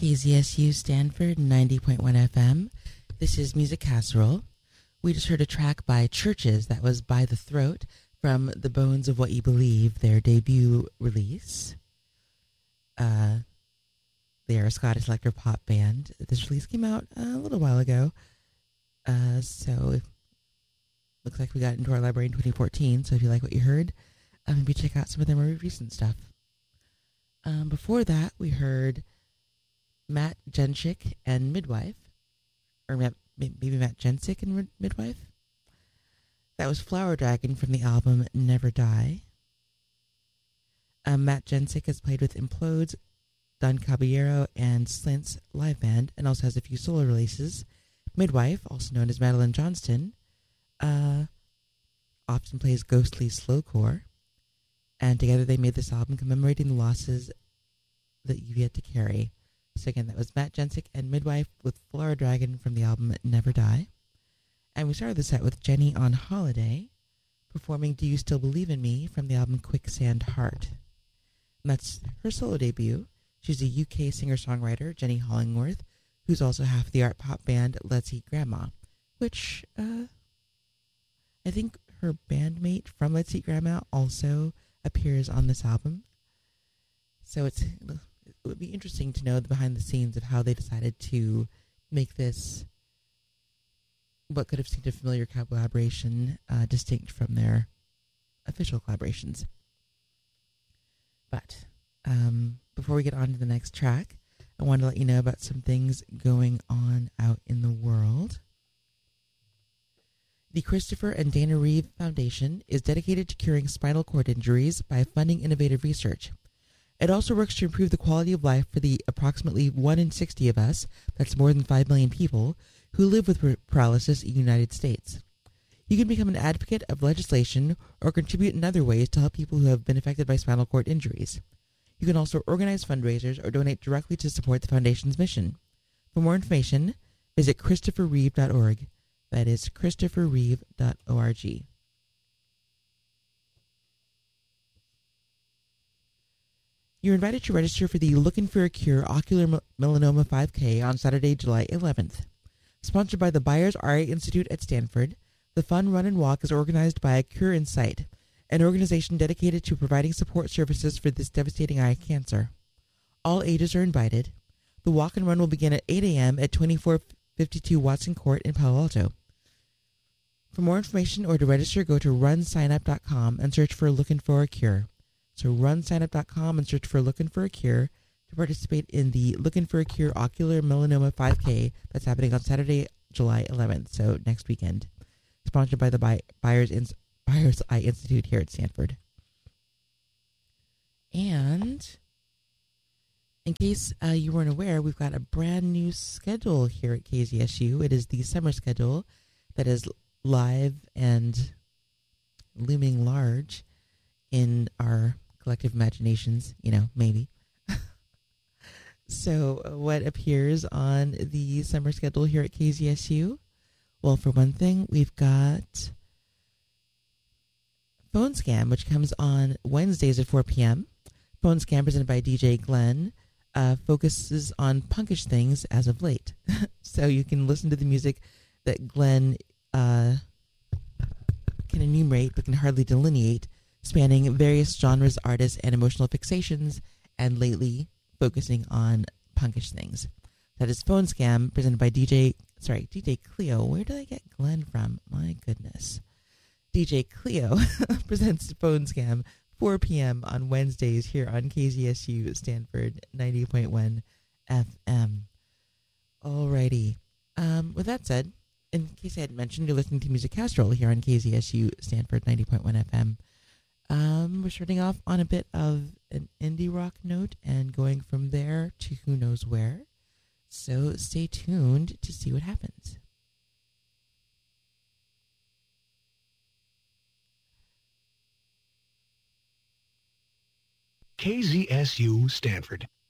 KZSU Stanford 90.1 FM. This is Music Casserole. We just heard a track by Churches that was By the Throat from The Bones of What You Believe, their debut release. They are a Scottish electro-pop band. This release came out a little while ago. So it looks like we got into our library in 2014. So if you like what you heard, maybe check out some of their more recent stuff. Before that, we heard Matt Jensic and Midwife. Or maybe Matt Jensic and Midwife. That was Flower Dragon from the album Never Die. Matt Jensic has played with Implodes, Don Caballero, and Slint's live band, and also has a few solo releases. Midwife, also known as Madeline Johnston, often plays ghostly slowcore, and together they made this album commemorating the losses that you've yet to carry. So again, that was Matt Jensic and Midwife with Flower Dragon from the album Never Die. And we started the set with Jenny on Holiday performing Do You Still Believe in Me from the album Quicksand Heart. And that's her solo debut. She's a UK singer-songwriter, Jenny Hollingworth, who's also half the art pop band Let's Eat Grandma, which I think her bandmate from Let's Eat Grandma also appears on this album. So it would be interesting to know the behind the scenes of how they decided to make this, what could have seemed a familiar collaboration, distinct from their official collaborations. But before we get on to the next track, I wanted to let you know about some things going on out in the world. The Christopher and Dana Reeve Foundation is dedicated to curing spinal cord injuries by funding innovative research. It also works to improve the quality of life for the approximately 1 in 60 of us, that's more than 5 million people, who live with paralysis in the United States. You can become an advocate of legislation or contribute in other ways to help people who have been affected by spinal cord injuries. You can also organize fundraisers or donate directly to support the Foundation's mission. For more information, visit ChristopherReeve.org. That is ChristopherReeve.org. You're invited to register for the Looking for a Cure Ocular Melanoma 5K on Saturday, July 11th. Sponsored by the Byers Eye Institute at Stanford, the fun run and walk is organized by Cure in Sight, an organization dedicated to providing support services for this devastating eye cancer. All ages are invited. The walk and run will begin at 8 a.m. at 2452 Watson Court in Palo Alto. For more information or to register, go to runsignup.com and search for Looking for a Cure. So runsignup.com and search for Looking for a Cure to participate in the Looking for a Cure Ocular Melanoma 5K that's happening on Saturday, July 11th, so next weekend. Sponsored by the Byers Eye Institute here at Stanford. And in case you weren't aware, we've got a brand new schedule here at KZSU. It is the summer schedule that is live and looming large in our collective imaginations, maybe. So what appears on the summer schedule here at KZSU? Well, for one thing, we've got Phone Scam, which comes on Wednesdays at 4 p.m. Phone Scam, presented by DJ Glenn, focuses on punkish things as of late. So you can listen to the music that Glenn can enumerate but can hardly delineate, spanning various genres, artists, and emotional fixations, and lately focusing on punkish things. That is Phone Scam, presented by DJ Cleo. Where did I get Glenn from? My goodness. DJ Cleo presents Phone Scam, 4 p.m. on Wednesdays here on KZSU Stanford 90.1 FM. Alrighty. With that said, in case I hadn't mentioned, you're listening to Music Casserole here on KZSU Stanford 90.1 FM. We're starting off on a bit of an indie rock note and going from there to who knows where. So stay tuned to see what happens. KZSU Stanford